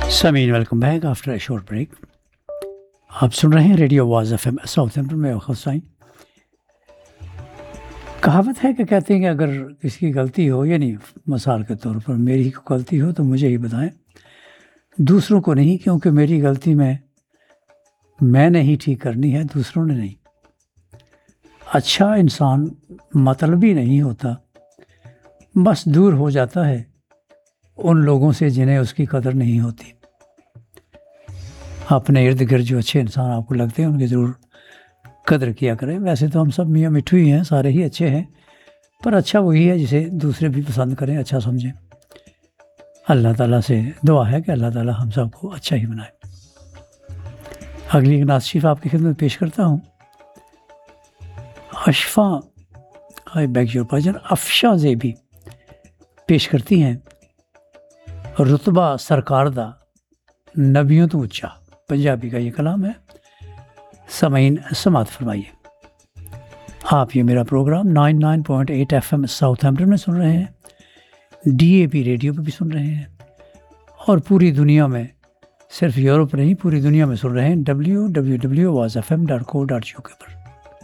سامعین welcome back after a short break. آپ سن رہے ہیں ریڈیو آواز FM ساؤتھ ہیمپٹن میں. حسین کہاوت ہے کہ کہتے ہیں کہ اگر کسی کی غلطی ہو، یعنی مثال کے طور پر میری ہی غلطی ہو تو مجھے ہی بتائیں، دوسروں کو نہیں، کیونکہ میری غلطی میں نے ہی ٹھیک کرنی ہے، دوسروں نے نہیں. اچھا انسان مطلبی نہیں ہوتا، بس دور ہو جاتا ہے ان لوگوں سے جنہیں اس کی قدر نہیں ہوتی. اپنے ارد گرد جو اچھے انسان آپ کو لگتے ہیں ان کی ضرور قدر کیا کریں. ویسے تو ہم سب میاں مٹھو ہی ہیں، سارے ہی اچھے ہیں، پر اچھا وہی ہے جسے دوسرے بھی پسند کریں، اچھا سمجھیں. اللہ تعالیٰ سے دعا ہے کہ اللہ تعالیٰ ہم سب کو اچھا ہی بنائے. اگلی ایک نعت شریف آپ کی خدمت پیش کرتا ہوں. افشاں زیبی پیش کرتی ہیں، رتبہ سرکار دا نبیوں تو اونچا. پنجابی کا یہ کلام ہے. سامعین سماعت فرمائیے. آپ یہ میرا پروگرام 99.8 FM ساؤتھ ہیمپٹن میں سن رہے ہیں، DAB ریڈیو پہ بھی سن رہے ہیں، اور پوری دنیا میں، صرف یورپ نہیں پوری دنیا میں سن رہے ہیں www.awazfm.co.uk پر.